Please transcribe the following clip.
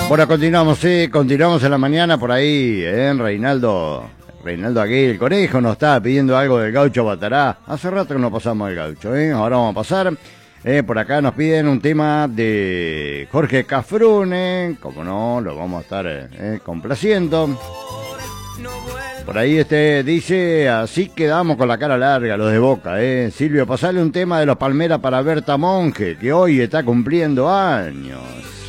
Bueno, continuamos en la mañana por ahí, Reinaldo aquí, el conejo, nos estaba pidiendo algo del Gaucho Batará. Hace rato que no pasamos el Gaucho, ahora vamos a pasar. Por acá nos piden un tema de Jorge Cafrune, como no, lo vamos a estar complaciendo. Por ahí dice, así quedamos con la cara larga, los de Boca, Silvio, pasale un tema de los Palmeras para Berta Monge, que hoy está cumpliendo años.